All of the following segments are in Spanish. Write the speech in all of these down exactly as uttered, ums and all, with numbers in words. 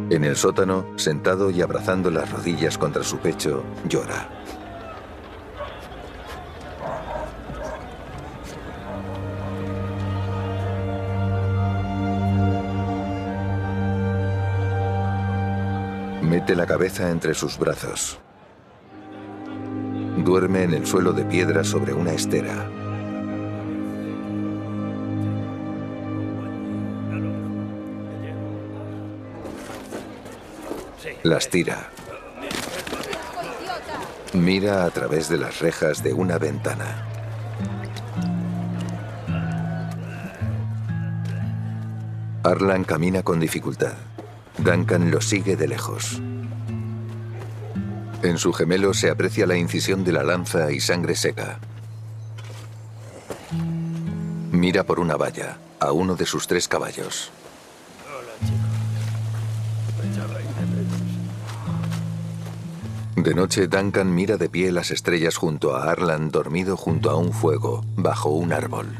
En el sótano, sentado y abrazando las rodillas contra su pecho, llora. Mete la cabeza entre sus brazos. Duerme en el suelo de piedra sobre una estera. Las tira. Mira a través de las rejas de una ventana. Arlan camina con dificultad. Duncan lo sigue de lejos. En su gemelo se aprecia la incisión de la lanza y sangre seca. Mira por una valla a uno de sus tres caballos. De noche, Duncan mira de pie las estrellas junto a Arlan dormido junto a un fuego, bajo un árbol.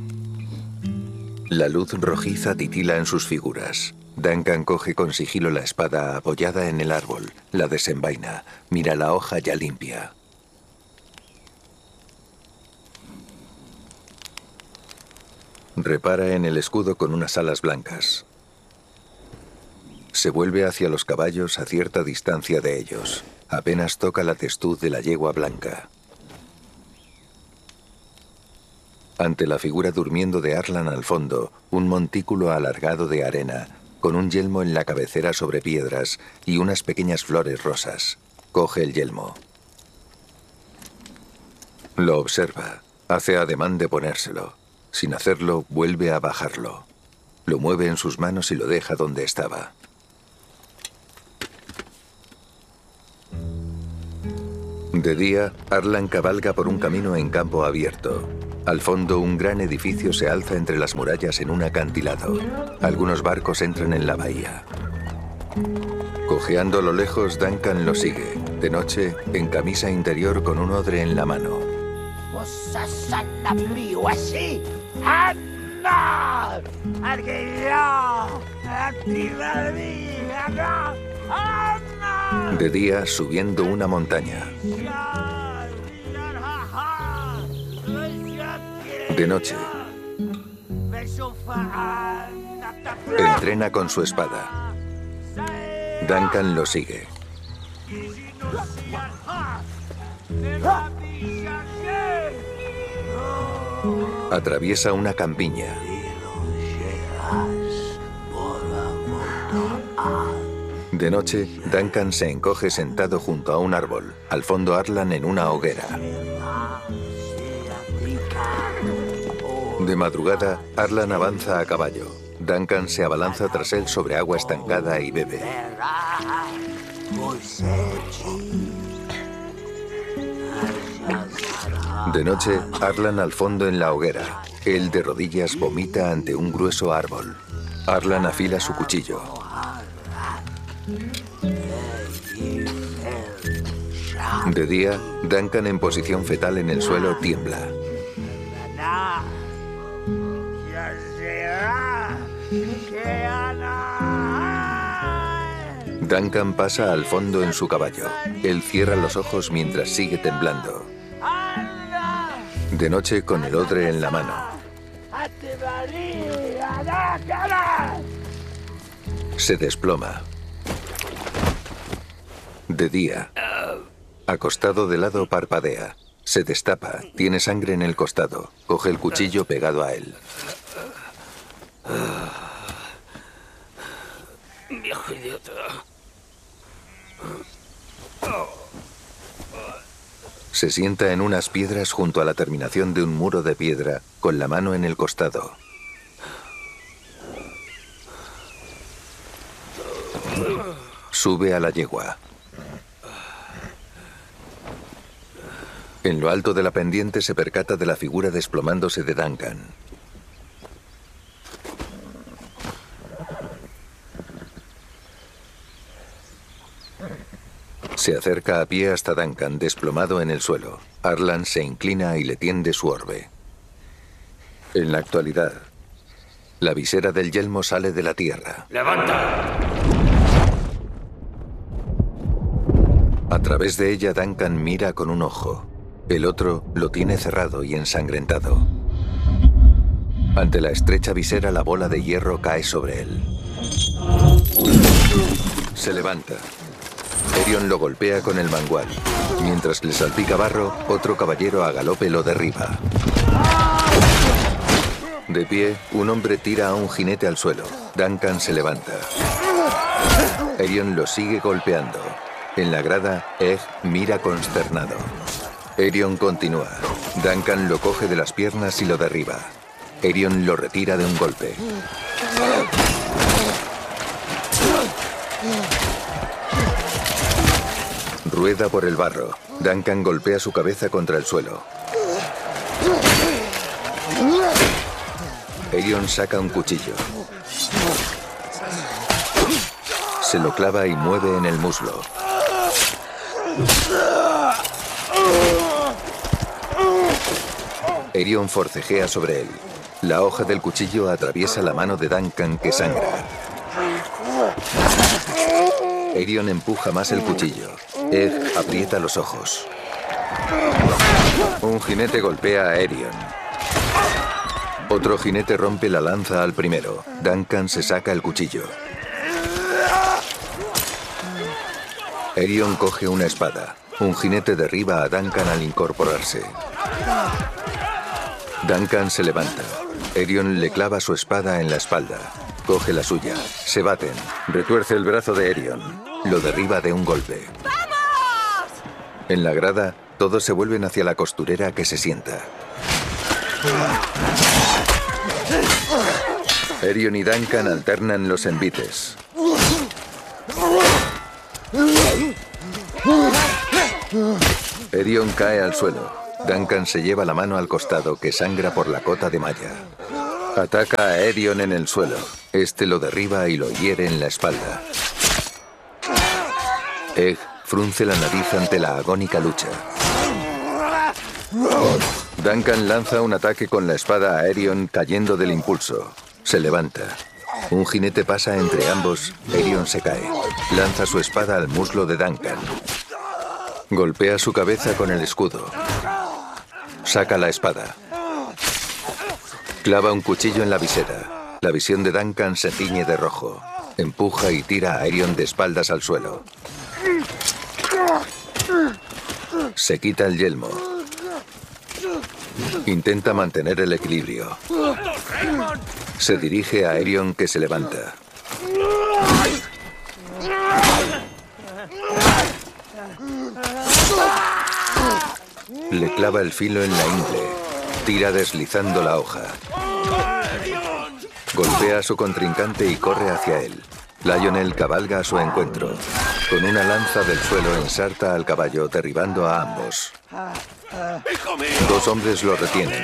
La luz rojiza titila en sus figuras. Duncan coge con sigilo la espada apoyada en el árbol, la desenvaina, mira la hoja ya limpia. Repara en el escudo con unas alas blancas. Se vuelve hacia los caballos a cierta distancia de ellos. Apenas toca la testuz de la yegua blanca. Ante la figura durmiendo de Arlan al fondo, un montículo alargado de arena, con un yelmo en la cabecera sobre piedras y unas pequeñas flores rosas. Coge el yelmo. Lo observa. Hace ademán de ponérselo. Sin hacerlo, vuelve a bajarlo. Lo mueve en sus manos y lo deja donde estaba. De día, Arlan cabalga por un camino en campo abierto. Al fondo, un gran edificio se alza entre las murallas en un acantilado. Algunos barcos entran en la bahía. Cojeando a lo lejos, Duncan lo sigue. De noche, en camisa interior con un odre en la mano. De día, subiendo una montaña. De noche, entrena con su espada. Duncan lo sigue. Atraviesa una campiña. De noche, Duncan se encoge sentado junto a un árbol. Al fondo, Arlan en una hoguera. De madrugada, Arlan avanza a caballo. Duncan se abalanza tras él sobre agua estancada y bebe. De noche, Arlan al fondo en la hoguera. Él de rodillas vomita ante un grueso árbol. Arlan afila su cuchillo. De día, Duncan en posición fetal en el suelo tiembla. Duncan pasa al fondo en su caballo. Él cierra los ojos mientras sigue temblando. De noche, con el odre en la mano. Se desploma. De día, acostado de lado, parpadea. Se destapa, tiene sangre en el costado. Coge el cuchillo pegado a él. Viejo idiota. Se sienta en unas piedras junto a la terminación de un muro de piedra, con la mano en el costado. Sube a la yegua. En lo alto de la pendiente se percata de la figura desplomándose de Duncan. Se acerca a pie hasta Duncan, desplomado en el suelo. Arlan se inclina y le tiende su orbe. En la actualidad, la visera del yelmo sale de la tierra. ¡Levanta! A través de ella, Duncan mira con un ojo. El otro lo tiene cerrado y ensangrentado. Ante la estrecha visera, la bola de hierro cae sobre él. Se levanta. Aerion lo golpea con el mangual. Mientras le salpica barro, otro caballero a galope lo derriba. De pie, un hombre tira a un jinete al suelo. Duncan se levanta. Aerion lo sigue golpeando. En la grada, Egg mira consternado. Aerion continúa. Duncan lo coge de las piernas y lo derriba. Aerion lo retira de un golpe. Rueda por el barro. Duncan golpea su cabeza contra el suelo. Aerion saca un cuchillo. Se lo clava y mueve en el muslo. Aerion forcejea sobre él. La hoja del cuchillo atraviesa la mano de Duncan, que sangra. Aerion empuja más el cuchillo. Egg aprieta los ojos. Un jinete golpea a Aerion. Otro jinete rompe la lanza al primero. Duncan se saca el cuchillo. Aerion coge una espada. Un jinete derriba a Duncan al incorporarse. Duncan se levanta. Aerion le clava su espada en la espalda. Coge la suya. Se baten. Retuerce el brazo de Aerion. Lo derriba de un golpe. ¡Vamos! En la grada, todos se vuelven hacia la costurera, que se sienta. Aerion y Duncan alternan los envites. Aerion cae al suelo. Duncan se lleva la mano al costado, que sangra por la cota de malla. Ataca a Aerion en el suelo. Este lo derriba y lo hiere en la espalda. Egg frunce la nariz ante la agónica lucha. Duncan lanza un ataque con la espada a Aerion, cayendo del impulso. Se levanta. Un jinete pasa entre ambos. Aerion se cae. Lanza su espada al muslo de Duncan. Golpea su cabeza con el escudo. Saca la espada. Clava un cuchillo en la visera. La visión de Duncan se tiñe de rojo. Empuja y tira a Aerion de espaldas al suelo. Se quita el yelmo. Intenta mantener el equilibrio. Se dirige a Aerion, que se levanta. Le clava el filo en la ingle. Tira deslizando la hoja. Golpea a su contrincante y corre hacia él. Lionel cabalga a su encuentro. Con una lanza del suelo ensarta al caballo, derribando a ambos. Dos hombres lo retienen.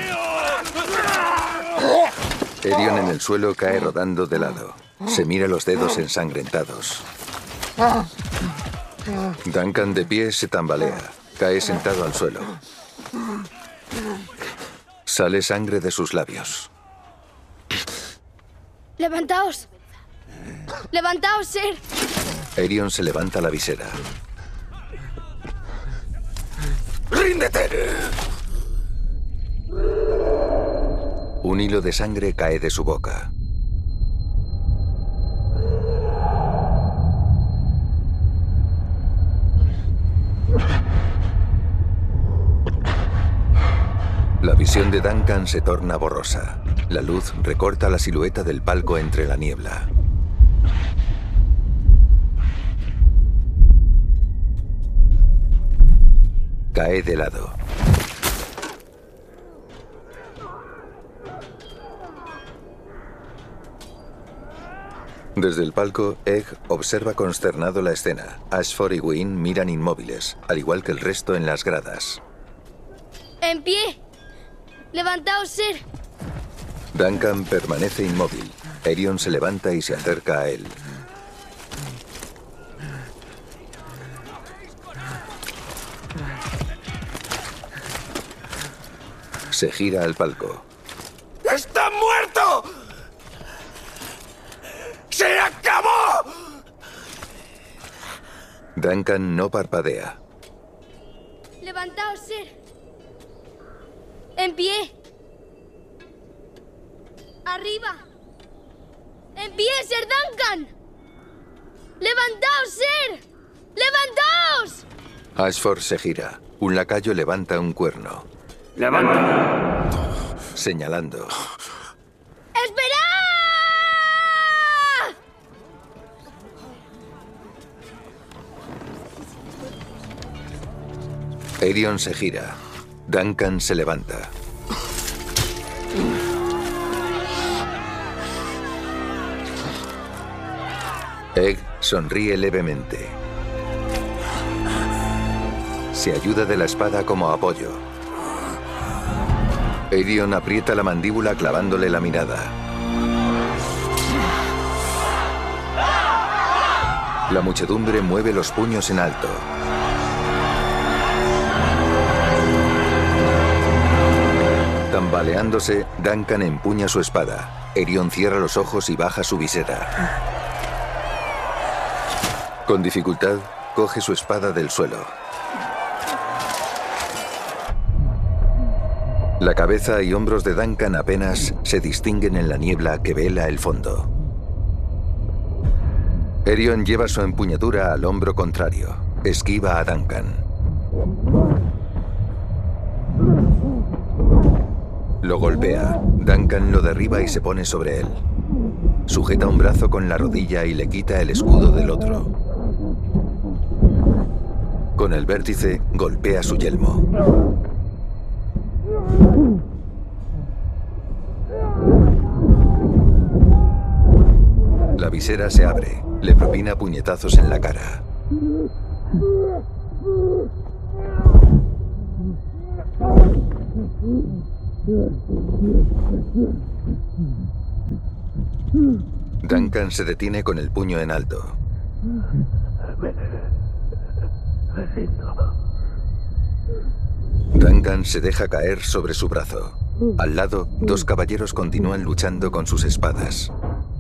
Aerion en el suelo cae rodando de lado. Se mira los dedos ensangrentados. Duncan, de pie, se tambalea. Cae sentado al suelo. Sale sangre de sus labios. ¡Levantaos! ¡Levantaos, Sir! Aerion se levanta la visera. ¡Ríndete! Un hilo de sangre cae de su boca. La visión de Duncan se torna borrosa. La luz recorta la silueta del palco entre la niebla. Cae de lado. Desde el palco, Egg observa consternado la escena. Ashford y Gwyn miran inmóviles, al igual que el resto en las gradas. ¡En pie! ¡Levantaos, Sir! Duncan permanece inmóvil. Aerion se levanta y se acerca a él. Se gira al palco. ¡Está muerto! ¡Se acabó! Duncan no parpadea. Levantaos, Ser. En pie. Arriba. En pie, Ser Duncan. Levantaos, Ser. Levantaos. Ashford se gira. Un lacayo levanta un cuerno. ¡Levanta! Señalando. ¡Esperad! Aerion se gira. Duncan se levanta. Egg sonríe levemente. Se ayuda de la espada como apoyo. Aerion aprieta la mandíbula clavándole la mirada. La muchedumbre mueve los puños en alto. Tambaleándose, Duncan empuña su espada. Aerion cierra los ojos y baja su visera. Con dificultad, coge su espada del suelo. La cabeza y hombros de Duncan apenas se distinguen en la niebla que vela el fondo. Aerion lleva su empuñadura al hombro contrario. Esquiva a Duncan. Lo golpea. Duncan lo derriba y se pone sobre él. Sujeta un brazo con la rodilla y le quita el escudo del otro. Con el vértice, golpea su yelmo. La visera se abre. Le propina puñetazos en la cara. Duncan se detiene con el puño en alto. Duncan se deja caer sobre su brazo. Al lado, dos caballeros continúan luchando con sus espadas.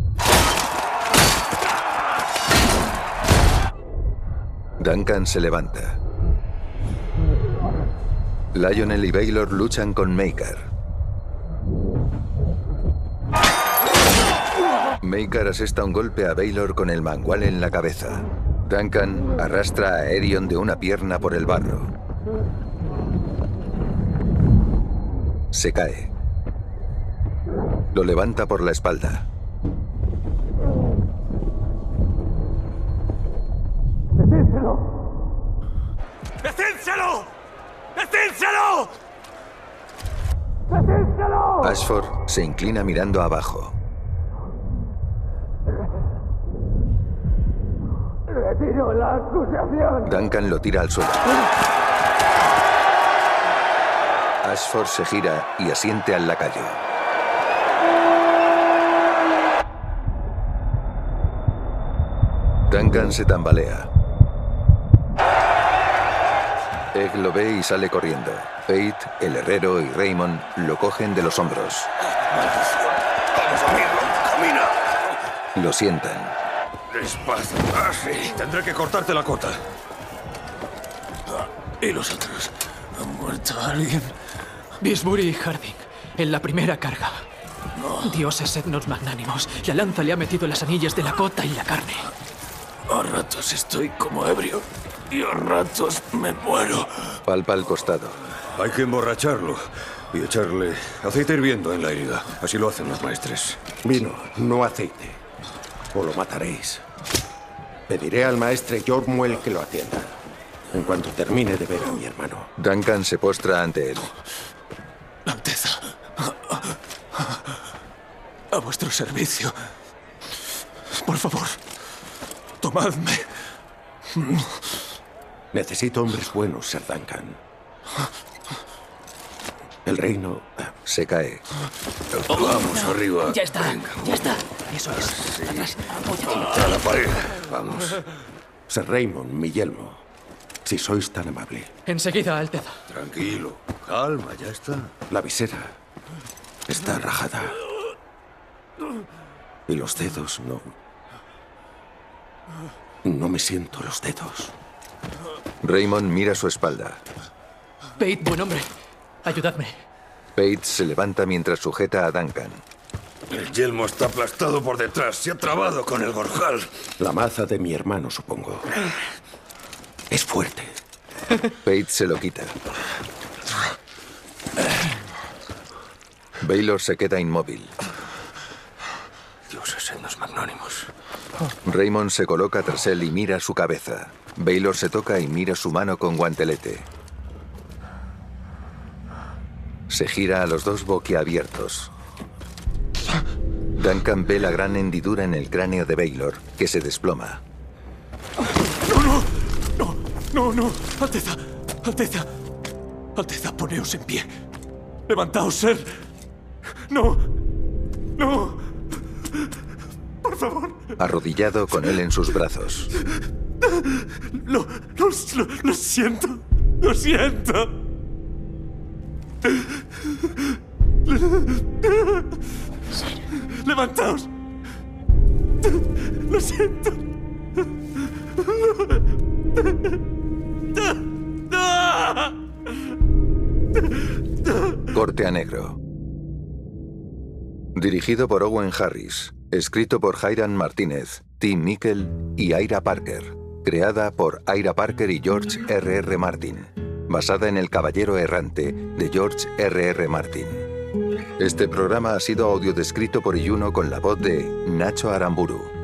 Duncan se levanta. Lionel y Baylor luchan con Maker. Maker asesta un golpe a Baylor con el mangual en la cabeza. Duncan arrastra a Aerion de una pierna por el barro. Se cae. Lo levanta por la espalda. ¡Decídselo! ¡Decídselo! Ashford se inclina mirando abajo. Retiro la acusación. Duncan lo tira al suelo. Ashford se gira y asiente al lacayo. Duncan se tambalea. Egg lo ve y sale corriendo. Fate, el herrero y Raymond lo cogen de los hombros. ¡Vamos, amigo! ¡Camina! Lo sientan. Despacio. Así. Tendré que cortarte la cota. ¿Y los otros? ¿Ha muerto alguien? Bisbury y Harding, en la primera carga. Dioses etnos magnánimos. La lanza le ha metido las anillas de la cota y la carne. A ratos estoy como ebrio y a ratos me muero. Palpa al costado. Hay que emborracharlo y echarle aceite hirviendo en la herida. Así lo hacen los maestres. Vino, no aceite. O lo mataréis. Pediré al maestre Jormuel que lo atienda. En cuanto termine de ver a mi hermano. Duncan se postra ante él. Alteza. A vuestro servicio. Por favor, tomadme. Necesito hombres buenos, Sir Duncan. El reino... Se cae. Vamos, arriba. Ya está, Venga. ya está. Eso es. Atrás, apóyate. Contra la pared. Vamos. Sir Raymond, mi yelmo. Si sois tan amable. Enseguida, Alteza. Tranquilo. Calma, ya está. La visera está rajada. Y los dedos no... No me siento los dedos. Raymond mira su espalda. Pate, buen hombre. Ayudadme. Pate se levanta mientras sujeta a Duncan. El yelmo está aplastado por detrás. Se ha trabado con el gorjal. La maza de mi hermano, supongo. Es fuerte. Pate se lo quita. Baylor se queda inmóvil. Dioses en los magnánimos. Raymond se coloca tras él y mira su cabeza. Baylor se toca y mira su mano con guantelete. Se gira a los dos boquiabiertos. Duncan ve la gran hendidura en el cráneo de Baylor, que se desploma. ¡No, no! ¡No, no, no! ¡Alteza! ¡Alteza! ¡Alteza, poneos en pie! ¡Levantaos, ser! ¡No! ¡No! ¡Por favor! Arrodillado con él en sus brazos. Lo, lo, lo, lo siento. Lo siento. Levantaos. Lo siento. Corte a negro. Dirigido por Owen Harris. Escrito por Hiram Martínez, Tim Mickle y Ira Parker. Creada por Ira Parker y George R R. Martin. Basada en El Caballero Errante, de George R R. Martin. Este programa ha sido audiodescrito por Iyuno con la voz de Nacho Aramburu.